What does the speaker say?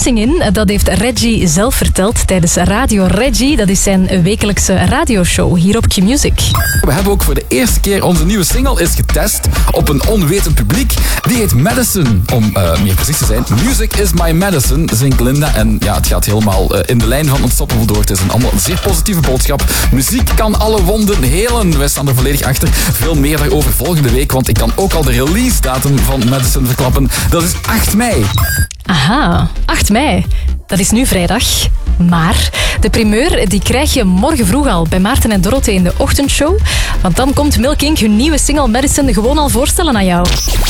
verrassing in. Dat heeft Reggie zelf verteld tijdens Radio Reggie. Dat is zijn wekelijkse radioshow hier op Q-Music. We hebben ook voor de eerste keer onze nieuwe single eens getest op een onwetend publiek. Die heet Medicine, om meer precies te zijn. Music is my medicine, zingt Linda. En ja, het gaat helemaal in de lijn van Unstoppable door. Het is een allemaal zeer positieve boodschap. Muziek kan alle wonden helen. Wij staan er volledig achter. Veel meer daarover volgende week, want ik kan ook al de release datum van Medicine verklappen. Dat is 8 mei. Aha, 8 mei. Dat is nu vrijdag. Maar de primeur die krijg je morgen vroeg al bij Maarten en Dorothee in de ochtendshow. Want dan komt Milk Inc. hun nieuwe single Medicine gewoon al voorstellen aan jou.